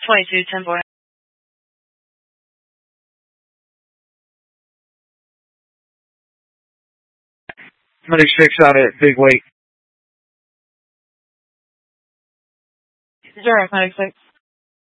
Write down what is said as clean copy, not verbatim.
2210 boy. Medic 6 out at Big Lake. 0, Medic 6.